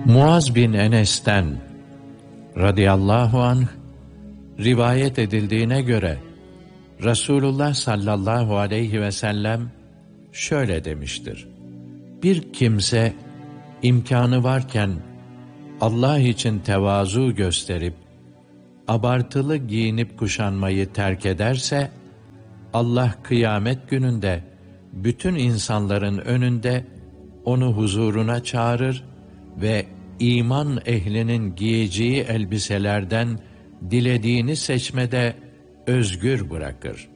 Muaz bin Enes'ten radıyallahu anh rivayet edildiğine göre Resulullah sallallahu aleyhi ve sellem şöyle demiştir: bir kimse imkanı varken Allah için tevazu gösterip abartılı giyinip kuşanmayı terk ederse, Allah kıyamet gününde bütün insanların önünde onu huzuruna çağırır ve iman ehlinin giyeceği elbiselerden dilediğini seçmede özgür bırakır.